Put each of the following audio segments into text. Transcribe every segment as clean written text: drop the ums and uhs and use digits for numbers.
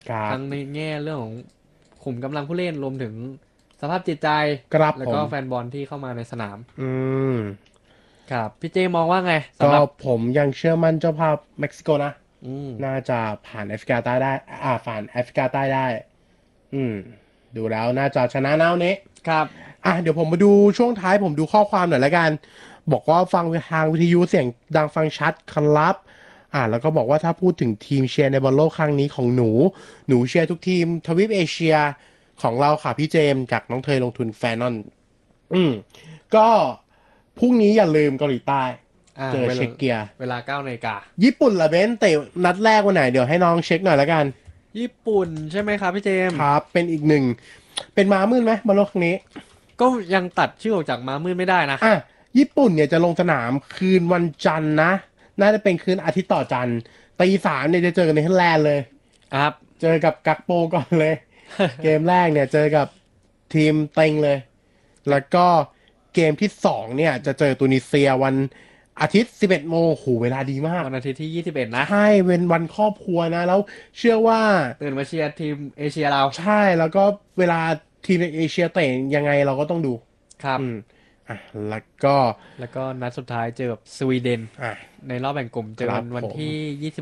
ทั้งในแง่เรื่องของขุมกำลังผู้เล่นรวมถึงสภาพจิตใจแล้วก็แฟนบอลที่เข้ามาในสนามครับพี่เจมองว่าไงสำหรับผมยังเชื่อมั่นเจ้าภาพเม็กซิโกนะน่าจะผ่านแอฟริกาใต้ได้ผ่านแอฟริกาใต้ได้ดูแล้วน่าจะชนะแนวนี้ครับเดี๋ยวผมมาดูช่วงท้ายผมดูข้อความหน่อยละกันบอกว่าฟังทางวิทยุเสียงดังฟังชัดครับแล้วก็บอกว่าถ้าพูดถึงทีมเชียร์ในบอลโลกครั้งนี้ของหนูเชียร์ทุกทีมทวีปเอเชียของเราค่ะพี่เจมจากน้องเทยลงทุนแฟนนอนก็พรุ่งนี้อย่าลืมเกาหลีใต้เจอเช็กเกียเวลา 9 นาฬิกาญี่ปุ่นละเบนเตะนัดแรกวันไหนเดี๋ยวให้น้องเช็คหน่อยละกันญี่ปุ่นใช่ไหมครับพี่เจมครับเป็นอีกหนึ่งเป็นม้ามืดไหมบอลโลกครั้งนี้ก็ยังตัดชื่อออกจากม้ามืดไม่ได้นะญี่ปุ่นเนี่ยจะลงสนามคืนวันจันทร์นะน่าจะเป็นคืนอาทิตย์ต่อจันทร์ตี 3เนี่ยจะเจอกันในเนเธอร์แลนด์เลยครับเจอกับกักโปก่อนเลย เกมแรกเนี่ยเจอกับทีมเต็งเลยแล้วก็เกมที่2เนี่ยจะเจอตุนิเซียวันอาทิตย์ 11 โมงโหเวลาดีมากวันอาทิตย์ที่21นะใช่เป็นวันครอบครัวนะแล้วเชื่อว่าตื่นมาเชียร์ทีมเอเชียเราใช่แล้วก็เวลาทีมเอเชียเตะยังไงเราก็ต้องดูครับแล้วก็นัดสุดท้ายเจอกับสวีเดนในรอบแบ่งกลุ่มเจอกันวันที่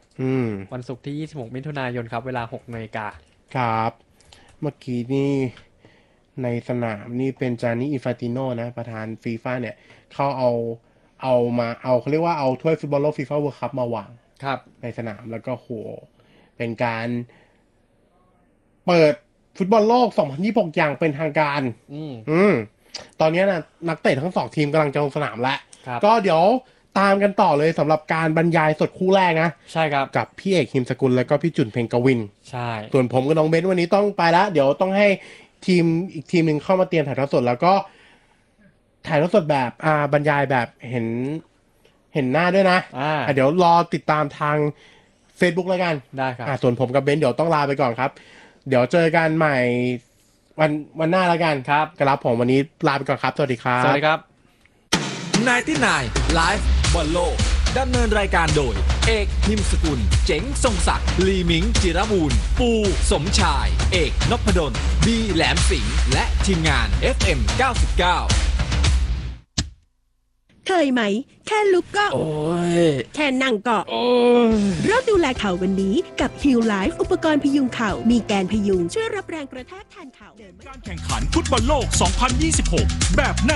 26วันศุกร์ที่26มิถุนายนครับเวลา 6 นาฬิกาครับเมื่อกี้นี่ในสนามนี่เป็นจานิอินฟาติโนนะประธานฟีฟ่าเนี่ยเขาเอาเขาเรียกว่าเอาถ้วยฟุตบอลโลกฟีฟ่าเวิลด์คัพมาวางในสนามแล้วก็โหเป็นการเปิดฟุตบอลโลก2026อย่างเป็นทางการตอนนี้นะนักเตะทั้ง2ทีมกำลังจะลงสนามแล้วก็เดี๋ยวตามกันต่อเลยสำหรับการบรรยายสดคู่แรกนะใช่ครับกับพี่เอกหิมสกุลแล้วก็พี่จุนเพ็งกวินใช่ส่วนผมกับน้องเบนซ์วันนี้ต้องไปแล้วเดี๋ยวต้องให้ทีมอีกทีมหนึ่งเข้ามาเตรียมถ่ายทอดสดแล้วก็ถ่ายทอดสดแบบบรรยายแบบเห็นหน้าด้วยนะเดี๋ยวรอติดตามทาง Facebook แล้วกันได้ครับส่วนผมกับเบนซ์เดี๋ยวต้องลาไปก่อนครับเดี๋ยวเจอกันใหม่วันหน้าแล้วกันครับผมวันนี้ลาไปก่อนครับสวัสดีครับสวัสดีครับ 99 Live บอลโลกดำเนินรายการโดยเอกหิมสกุลเจ๋งทรงศักดิ์ลีมิงจิรบูรณ์ปูสมชายเอกนพดลบีแหลมสิงห์และทีมงาน FM 99 เคยไหมแค่ลุกก็แค่นั่งก็เริ่มดูแลเข่าวันนี้กับ Heal Life อุปกรณ์พยุงเข่ามีแกนพยุงช่วยรับแรงกระแทกแทนเข่าการแข่งขันฟุตบอลโลก 2026 แบบ